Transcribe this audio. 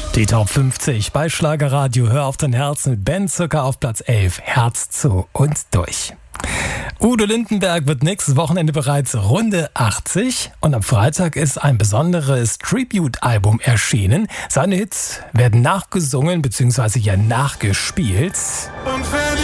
Die Top 50 bei Schlagerradio. Hör auf dein Herz mit Ben Zucker auf Platz 11. Herz zu und durch. Udo Lindenberg wird nächstes Wochenende bereits Runde 80 und am Freitag ist ein besonderes Tribute-Album erschienen. Seine Hits werden nachgesungen bzw. nachgespielt.